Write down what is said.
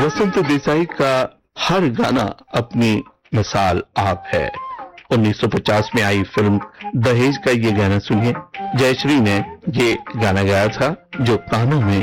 वसंत देसाई का हर गाना अपनी मिसाल आप है। 1950 में आई फिल्म दहेज का ये गाना सुनिए। जयश्री ने ये गाना गाया था जो कानों में